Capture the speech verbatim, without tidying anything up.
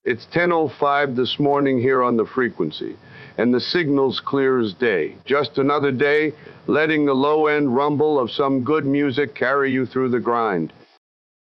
It's ten oh five this morning here on the frequency, and the signal's clear as day. Just another day, letting the low-end rumble of some good music carry you through the grind.